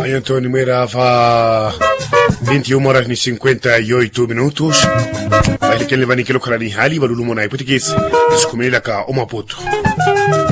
Então, número 21 horas e 58 minutos. Ele quer levar naquele cara de hali, barulho monai português. Descomendo lá cá, o Maputo.